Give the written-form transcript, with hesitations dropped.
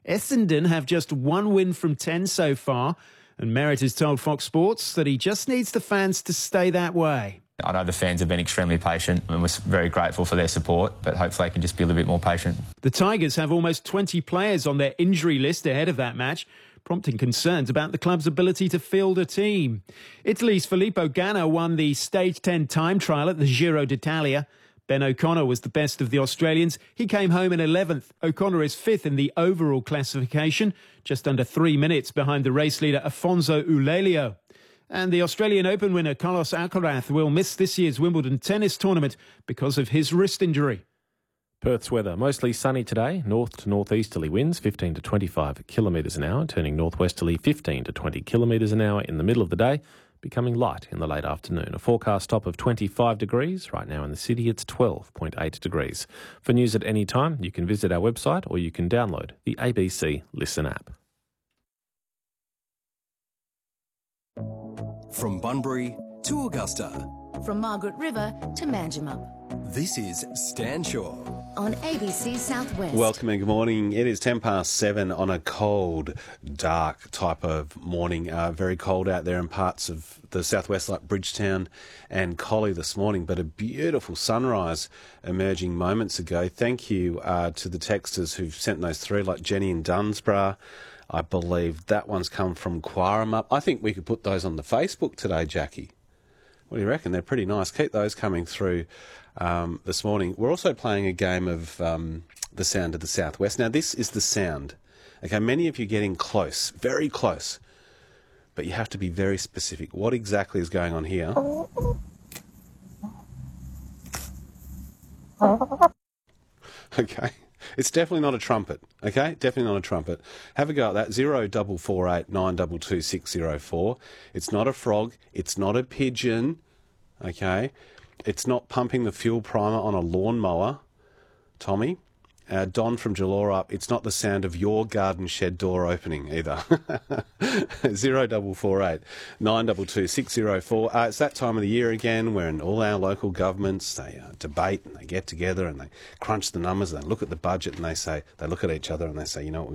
Essendon have just one win from 10 so far, and Merritt has told Fox Sports that he just needs the fans to stay that way. I know the fans have been extremely patient and we're very grateful for their support, but hopefully they can just be a little bit more patient. The Tigers have almost 20 players on their injury list ahead of that match, prompting concerns about the club's ability to field a team. Italy's Filippo Ganna won the Stage 10 time trial at the Giro d'Italia. Ben O'Connor was the best of the Australians. He came home in 11th. O'Connor is 5th in the overall classification, just under 3 minutes behind the race leader Afonso Ulelio. And the Australian Open winner Carlos Alcaraz will miss this year's Wimbledon tennis tournament because of his wrist injury. Perth's weather, mostly sunny today, north to northeasterly winds 15 to 25 kilometres an hour, turning northwesterly 15 to 20 kilometres an hour in the middle of the day, becoming light in the late afternoon. A forecast top of 25 degrees. Right now in the city it's 12.8 degrees. For news at any time, you can visit our website or you can download the ABC Listen app. From Bunbury to Augusta. From Margaret River to Manjimup. This is Stan Shaw on ABC Southwest. Welcome and good morning. It is 7:10 on a cold, dark type of morning. Very cold out there in parts of the southwest like Bridgetown and Collie this morning, but a beautiful sunrise emerging moments ago. Thank you to the texters who've sent those through, like Jenny in Dunsborough. I believe that one's come from Quaremup. I think we could put those on the Facebook today, Jackie. What do you reckon? They're pretty nice. Keep those coming through this morning. We're also playing a game of the sound of the southwest. Now, this is the sound. Okay, many of you are getting close, very close, but you have to be very specific. What exactly is going on here? Okay. It's definitely not a trumpet, okay? Definitely not a trumpet. Have a go at that. 0448 922 604. It's not a frog. It's not a pigeon, okay? It's not pumping the fuel primer on a lawnmower, Tommy. Don from Jalora, it's not the sound of your garden shed door opening either. 0448 922 604. It's that time of the year again when all our local governments, they debate and they get together and they crunch the numbers and they look at the budget and they look at each other and they say, you know what,